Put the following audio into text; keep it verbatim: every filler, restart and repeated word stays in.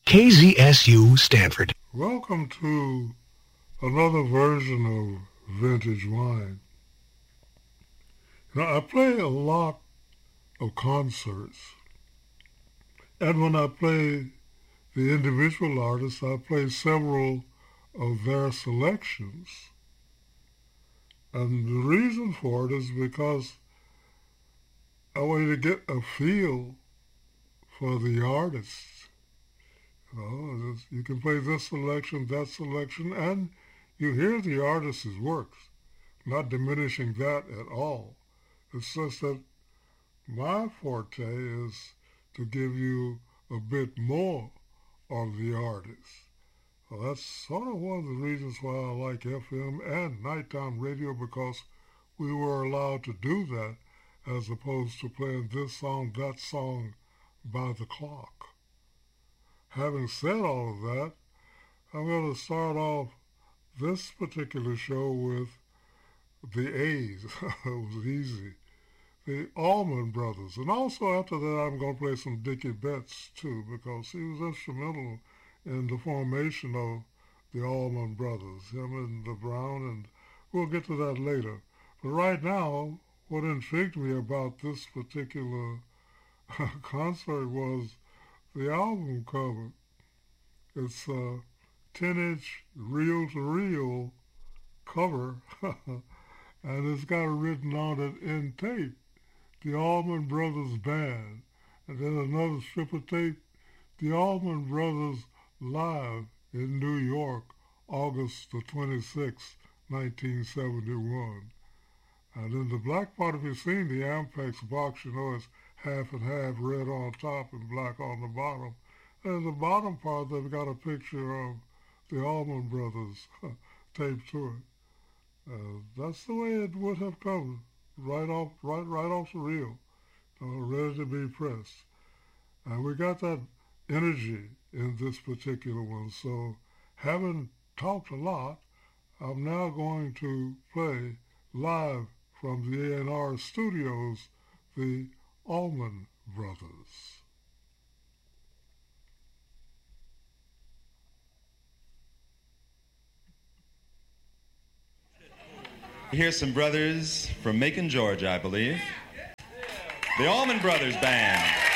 K Z S U Stanford. Welcome to another version of Vintage Wine. Now, I play a lot of concerts, and when I play the individual artists, I play several of their selections. And the reason for it is because I want you to get a feel for the artists. You know, you can play this selection, that selection, and you hear the artist's works, not diminishing that at all. It's just that my forte is to give you a bit more of the artist. Well, that's sort of one of the reasons why I like F M and nighttime radio, because we were allowed to do that as opposed to playing this song, that song by the clock. Having said all of that, I'm going to start off this particular show with the A's. It was easy. The Allman Brothers. And also after that, I'm going to play some Dickie Betts, too, because he was instrumental in the formation of the Allman Brothers, him and the Brown, and we'll get to that later. But right now, what intrigued me about this particular concert was the album cover. It's a ten-inch reel-to-reel cover, and it's got written on it in tape, the Allman Brothers Band. And then another strip of tape, the Allman Brothers Live in New York, August the twenty-sixth, nineteen seventy-one. And in the black part, if you've seen the Ampex box, you know it's half and half, red on top and black on the bottom. And in the bottom part, they've got a picture of the Allman Brothers taped to it. Uh, that's the way it would have come, right off, right, right off the reel, uh, ready to be pressed. And we got that energy in this particular one. So, having talked a lot, I'm now going to play live from the A and R studios, the Allman Brothers. Here's some brothers from Macon, Georgia, I believe. The Allman Brothers Band.